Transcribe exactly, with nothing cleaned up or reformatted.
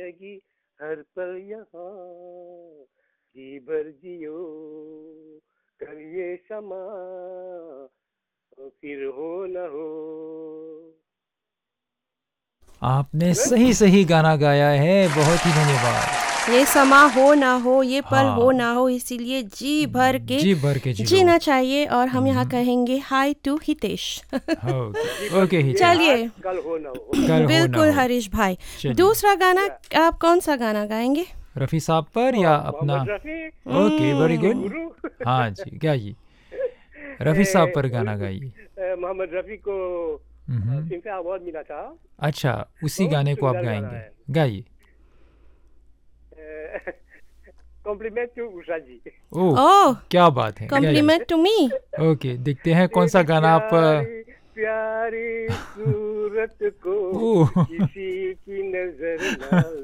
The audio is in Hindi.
जिंदगी हर पल यहाँ जी भर जियो कल ये समा फिर हो न हो। आपने सही सही गाना गाया है, बहुत ही धन्यवाद। ये समा हो ना हो, ये पल हो हाँ, ना हो, इसीलिए जी भर के जी भर के जी लो। जीना चाहिए। और हम यहाँ हम्म, कहेंगे हाय टू हितेश। ओके जी भर ओके जिए हितेश, चलिए, आज कल हो न हो। कल हो ना बिल्कुल हो। हरीश भाई। चलिए, दूसरा गाना या आप कौन सा गाना गाएंगे? रफ़ी साहब पर या और अपना? मोहम्मद रफी ओके, वेरी हम्म, गुड। गुरु हाँ जी, गाइए, रफ़ी साहब ए, पर गाना गाइए। ए, मोहम्मद रफी को हम्म, फिल्म फेयर अवार्ड मिला था। अच्छा, उसी बहुत गाने को आप सुंदर गाना गाएंगे, है। गाइए। कॉम्प्लीमेंट टू उषा जी। ओह, ओह, क्या बात है, गाइए। Compliment to me. ओके, देखते हैं कौन सा तेरी गाना आप अ, प्यारी प्यारी सूरत को ओह किसी की नजर न